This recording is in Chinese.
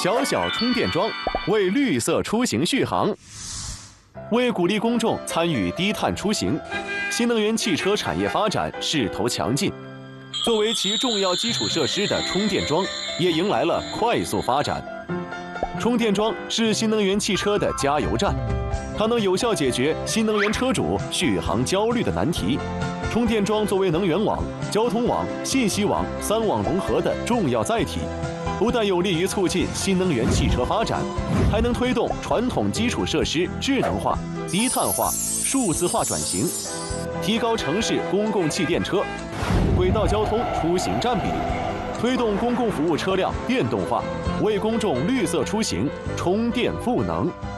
小小充电桩，为绿色出行续航。为鼓励公众参与低碳出行，新能源汽车产业发展势头强劲。作为其重要基础设施的充电桩，也迎来了快速发展。充电桩是新能源汽车的加油站，它能有效解决新能源车主续航焦虑的难题。充电桩作为能源网、交通网、信息网3网融合的重要载体，不但有利于促进新能源汽车发展，还能推动传统基础设施智能化、低碳化、数字化转型，提高城市公共汽电车、轨道交通出行占比，推动公共服务车辆电动化，为公众绿色出行充电赋能。